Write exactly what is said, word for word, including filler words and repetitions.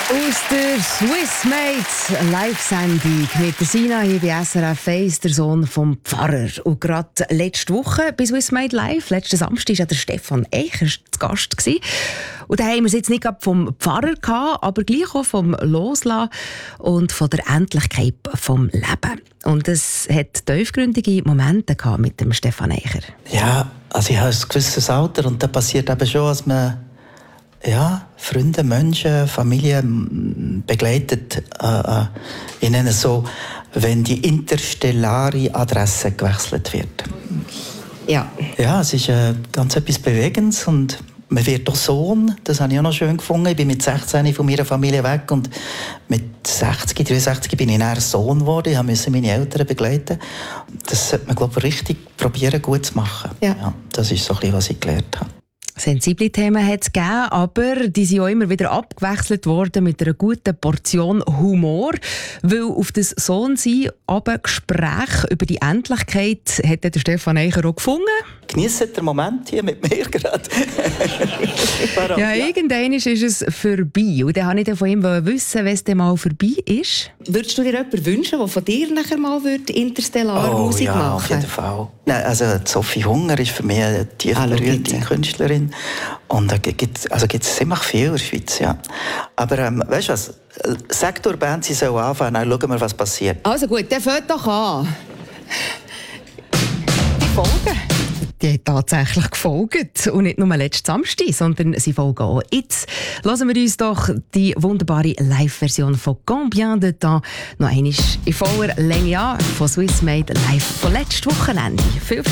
Aus der Swissmade Live-Sendung mit der Sina hier bei S R F eins, der Sohn vom Pfarrer. Und gerade letzte Woche bei Swissmade Live, letzten Samstag, war ja der Stefan Eicher zu Gast gewesen. Und da haben wir es jetzt nicht gerade vom Pfarrer gehabt, aber gleich auch vom Loslassen und von der Endlichkeit vom Leben. Und es hat tiefgründige Momente gehabt mit dem Stefan Eicher. Ja, also ich habe ein gewisses Alter und da passiert eben schon, dass man ja, Freunde, Menschen, Familie begleitet äh, äh, in so, wenn die interstellare Adresse gewechselt wird. Ja. Ja, es ist äh, ganz etwas Bewegendes und man wird doch Sohn, das habe ich auch noch schön gefunden. Ich bin mit sechzehn von meiner Familie weg und mit sechzig, dreiundsechzig bin ich dann Sohn geworden. Ich musste meine Eltern begleiten. Das sollte man, glaube ich, richtig probieren, gut zu machen. Ja. Ja, das ist so ein bisschen, was ich gelernt habe. Sensible Themen hat es gegeben, aber die sind auch immer wieder abgewechselt worden mit einer guten Portion Humor. Weil auf das Sohnsein aber Gespräch über die Endlichkeit hat der Stefan Eicher auch gefunden. Genießt den Moment hier mit mir gerade. Ja, irgendwann ist es vorbei. Und dann wollte ich von ihm wissen, wenn es dann mal vorbei ist. Würdest du dir jemanden wünschen, der von dir nachher mal interstellar oh, Musik ja, machen würde? Auf jeden Fall. Nein, also Sophie Hunger ist für mich eine tief ah, berühmte Künstlerin. Und da gibt es also ziemlich viel in der Schweiz. Ja. Aber ähm, weißt du was? Sag der Band, sie soll anfangen, dann schauen wir, was passiert. Also gut, dann fängt doch an. Die Folgen. Die haben tatsächlich gefolgt. Und nicht nur letzten Samstag, sondern sie folgen auch jetzt. Lassen wir uns doch die wunderbare Live-Version von «Combien de temps» noch einmal in voller Länge an von Swissmade Live von letztem Wochenende. Viel Freude!